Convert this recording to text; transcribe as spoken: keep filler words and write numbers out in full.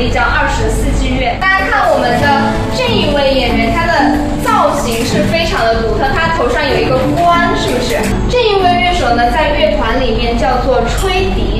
力叫二十四季乐。大家看我们的这一位演员，他的造型是非常的独特，他头上有一个冠，是不是？这一位乐手呢，在乐团里面叫做吹笛。